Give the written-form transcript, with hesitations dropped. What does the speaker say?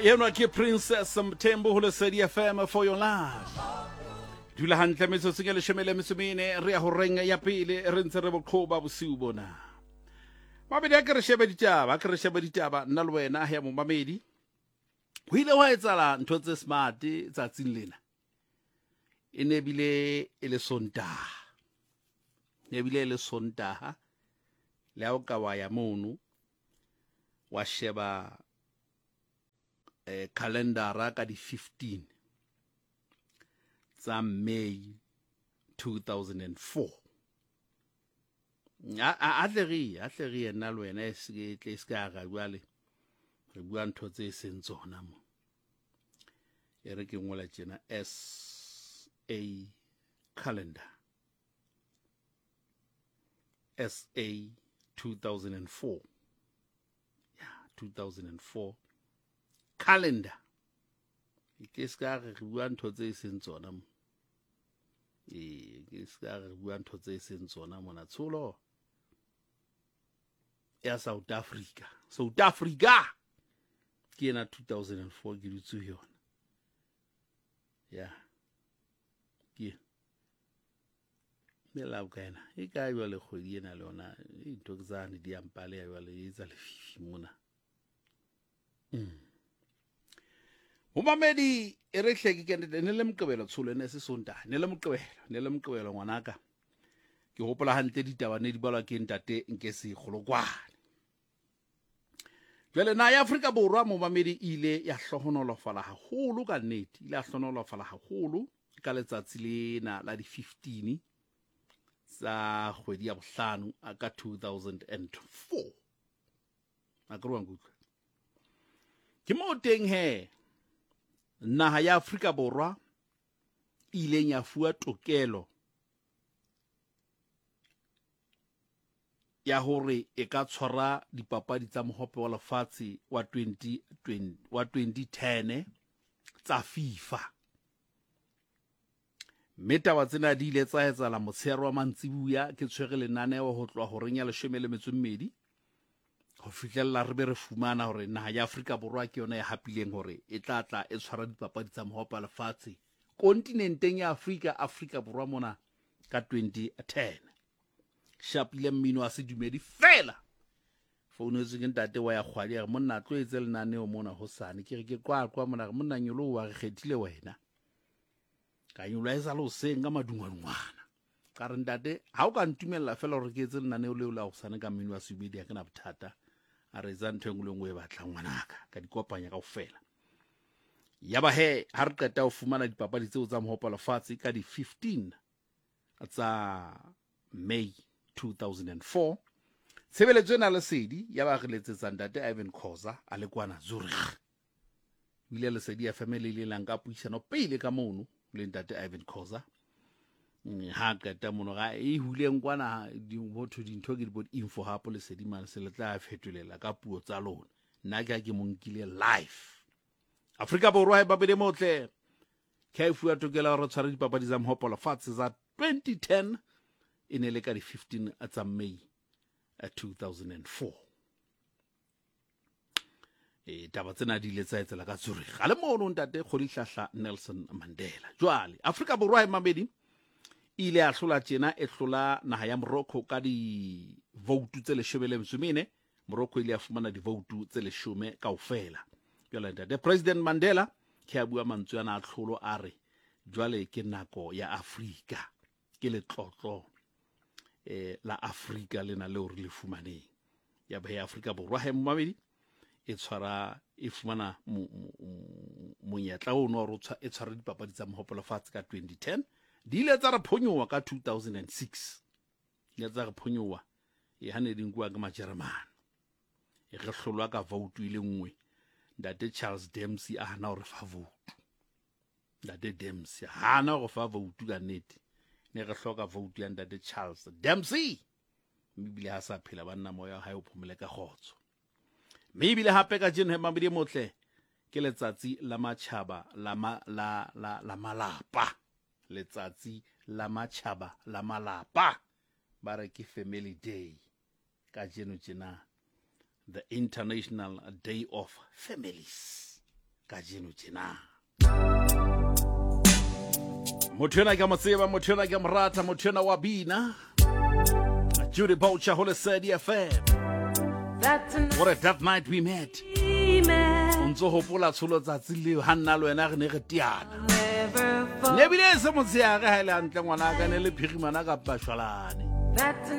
Enwa ke Princess Mthembu ho Lesedi FM for your life. Dula hantle metsotso ke leshome le mesomene re ya ho renga ya pele re ntse re boqhoba bosiu bona. Mabedi a ke re shebe ditaba nna le wena ya mo mamedi. Ho ile wa etsala ntho tse smart tsatsing lena. E ne bile e le Sontaha. Ne bile e le Sontaha. Le ha o ka wa ya mono wa sheba calendar ka di 15 tsa May 2004. A tle re nna le wena se tle se ka ga jwale re bua ntho tse seng tsona mo e re ke ngola tjena SA calendar SA 2004 2004 calendar ke ska re bua ntho tse seng tsona mo ke ska re bua ntho tse seng tsona mona tsholo ya South Africa ke na 2004 ke ditsu yona ya ke mela ukana e ka yo le kgodi ena le ona e ntho tsane di ampale ya le etsa lefifi mona Umamedi e re hleke ke ne le Moqebelo tsholo ne se Sontaha ne le Moqebelo ngwanaka ke hopola hantle ditaba ne di balwa ke ntate nke se kgolokwane jwale na ya Afrika Borwa Momamedi ile ya hlohonolofala haholo ka nnete ile ya hlohonolofala haholo ka letsatsi lena la di 15 sa kgwedi ya bohlano ka 2004 akro ngutla ke mo teng he naha ya Afrika Borwa ile ya fuwa tokelo ya hore e ka tshwara dipapadi tsa mohope wa lefatshe wa 2010 tsa FIFA. Metaba tsena di ile tsa etsala motshehare wa mantsibuya ke tshwere lenaneo ho tloha ho renya 12 ho fihlella re be re fumana hore naha ya Afrika Borwa ke yona ya hapileng hore e tla e tshwara dipapadi tsa mohope wa lefatshe kontinenteng ya Afrika Borwa mona ka 2010. Shapile mmino a se dumedi fela founu e tseng ntate wa ya kgwadi ya monna tlo etse lenaneo mona hosane ke re ke kwa mona monna nyolo wa re kgethile wena ka nyolo e sa lo senga madungwana ka re ntate ha o ka ntumella fela hore ke etse lenaneo leo la hosane ka mmino a se dumedi ya ke na bothata a re tsa ntho engwe e batla ngwanaka ka dikopanya kaofela yaba he ha re qeta ho fumana dipapadi tseo tsa mohopa lefatshe ka di 15 tsa May 2004 tshebeletso ena Lesedi ya ba re letsetsa ntate Ivan Khoza a le kwana Zurich ile Lesedi ya family ile la nka puisano pele ka mono le ntate Ivan Khoza ha qeta mono ga e huleng kwana di botho dintho ke di bot info hapo Lesedi man se le tla fetolela ka puo tsa lona nna ke monkile live Afrika Borwa e babede motle ke fuwa tokela re tshwara dipapadi tsa mohopa lefatshe za 2010 in le ka di 15 tsa May 2004 taba tsena di ile tsa etsela ka Zurich ga le mono ntate Kgodihlahla Nelson Mandela jwale Afrika Borwa e mabedi ile a hlola tjena e hlola naha ya Morocco ka di vote tse 10 Morocco ile a fumana di vote tse 10 kaofela jwale ntate President Mandela ke a bua mantswe ana a tlholo a re jwale ke nako ya Afrika ke le tlotlo la Afrika lena le hore le fumaneng ya ba ya Afrika Borwa he mmabedi e tshwara e fumana monyetla ono wa rotsa e tshwara dipapadi tsa mohopa lefatshe ka 2010 di ile tsa re phonyowa ka 2006 ya tsa re phonyowa e hane dinkwa ka majeremane e re hlolwa ka vote ile nngwe ntate Charles Dempsey a hana hore fa vote ntate Dempsey hana hore fa vote ka nnete ne re hloka vote ya ntate Charles Dempsey mbile ha sa phela banna moya ha e phomele ka khotso mbile hape ka jeno he mabedi motle ke letsatsi la matjhaba la malapa letsatsi la matjhaba la malapa ba re ke family day ka jeno tjena the International Day of Families ka jeno tjena. Motho ena ke mo tseba, motho ena ke mo rata, motho ena wa bina. Judy Boucher, Holy City FM. What a that night we met. Unzo hopola tsholo tsatsi leo ha nna le wena re ne re tiana. Ne bile se motshega ha ile antle ngwana ka ne le phigimana ka bashwalane.